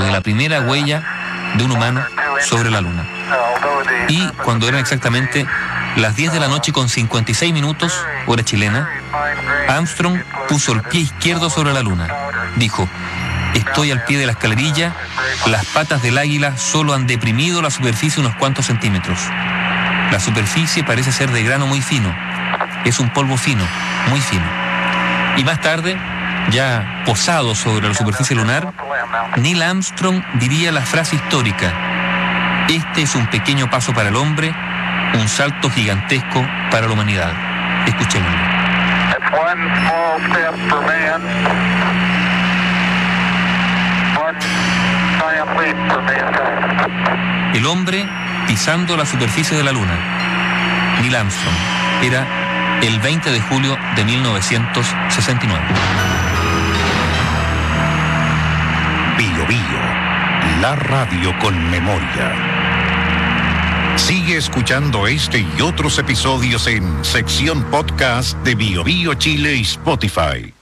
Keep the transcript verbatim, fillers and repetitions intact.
de la primera huella de un humano sobre la Luna. Y cuando eran exactamente las diez de la noche con cincuenta y seis minutos, hora chilena, Armstrong puso el pie izquierdo sobre la Luna. Dijo: estoy al pie de la escalerilla, las patas del águila solo han deprimido la superficie unos cuantos centímetros. La superficie parece ser de grano muy fino, es un polvo fino, muy fino. Y más tarde, ya posado sobre la superficie lunar, Neil Armstrong diría la frase histórica: este es un pequeño paso para el hombre, un salto gigantesco para la humanidad. Escuchémoslo. It's one small step for man, one giant leap for mankind. El hombre pisando la superficie de la Luna. Neil Armstrong. Era el veinte de julio de mil novecientos sesenta y nueve. Bio Bio, la radio con memoria. Sigue escuchando este y otros episodios en sección podcast de Bio Bio Chile y Spotify.